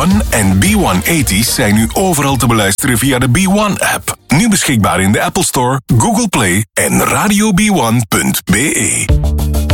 B1 en B180's zijn nu overal te beluisteren via de B1-app. Nu beschikbaar in de Apple Store, Google Play en radiob1.be.